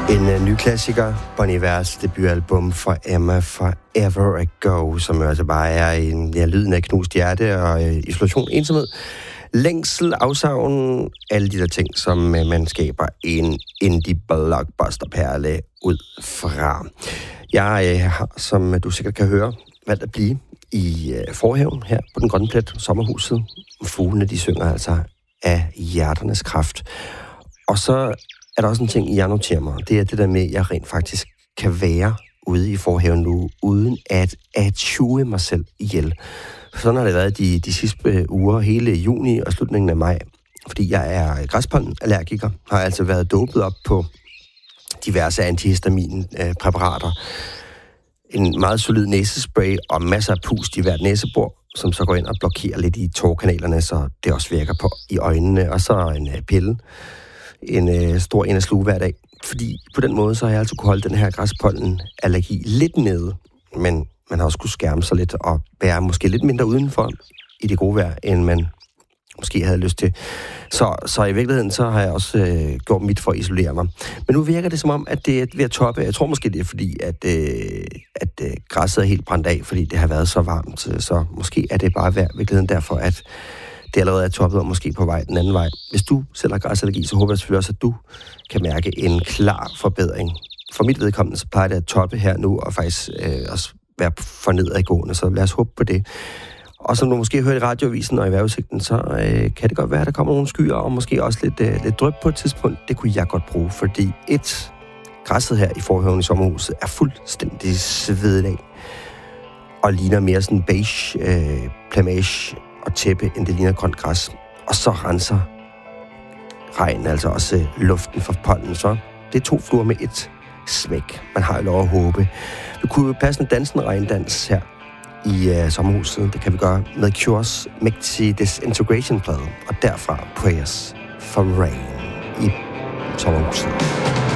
En ny klassiker, Bon Ivers debutalbum Forever, Forever Ago, som altså bare er lyden af knust hjerte og isolation, ensomhed, længsel, afsavn, alle de der ting, som man skaber en indie-blockbuster-perle ud fra. Jeg har, som du sikkert kan høre, valgt at blive i forhaven her på Den Grønne Plet, sommerhuset. Fuglene, de synger altså af hjerternes kraft. Og så er der også en ting, jeg noterer mig. Det er det der med, at jeg rent faktisk kan være ude i forhaven nu, uden at tjue mig selv ihjel. Sådan har det været de sidste uger, hele juni og slutningen af maj. Fordi jeg er græspollenallergiker, har altså været dopet op på diverse antihistamin-præparater. En meget solid næsespray og masser af pust i hvert næsebor, som så går ind og blokerer lidt i tårkanalerne, så det også virker på i øjnene. Og så en pille. En stor en at sluge hver dag. Fordi på den måde, så har jeg altså kunne holde den her græspollenallergi lidt nede. Men man har også kunne skærme sig lidt og være måske lidt mindre udenfor i det gode vejr, end man måske havde lyst til. Så i virkeligheden, så har jeg også gjort mit for at isolere mig. Men nu virker det som om, at det er ved at toppe. Jeg tror måske, det er fordi, at græsset er helt brændt af, fordi det har været så varmt. Så måske er det bare virkeligheden derfor, at det allerede er toppet og måske på vej den anden vej. Hvis du selv har græsallergi, så håber jeg selvfølgelig også, at du kan mærke en klar forbedring. For mit vedkommende, så plejer det at toppe her nu, og faktisk også være for nedadgående, så lad os håbe på det. Og som du måske hørte i radioavisen og i vejrudsigten, så kan det godt være, at der kommer nogle skyer, og måske også lidt dryp på et tidspunkt. Det kunne jeg godt bruge, fordi græsset her i forhaven i sommerhuset er fuldstændig svedet af, og ligner mere sådan beige plumage og tæppe, end det ligner grønt græs. Og så renser regnen altså også luften for pollen. Så det er 2 fluer med et smæk. Man har jo lov at håbe. Vi kunne jo passe en dansende regndans her i sommerhuset. Det kan vi gøre med Cures mægtige Disintegration-plade. Og derfra Prayers for Rain i sommerhuset.